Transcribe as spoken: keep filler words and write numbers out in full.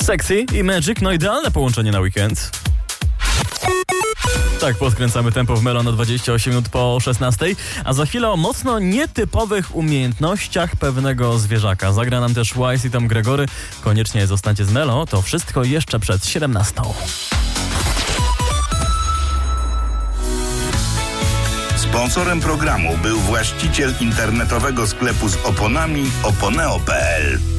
Sexy i Magic, no idealne połączenie na weekend. Tak, podkręcamy tempo w Melo na dwadzieścia osiem minut po szesnastej, a za chwilę o mocno nietypowych umiejętnościach pewnego zwierzaka. Zagra nam też Wise i Tom Gregory. Koniecznie zostańcie z Melo, to wszystko jeszcze przed siedemnastą. Sponsorem programu był właściciel internetowego sklepu z oponami oponeo kropka pe el.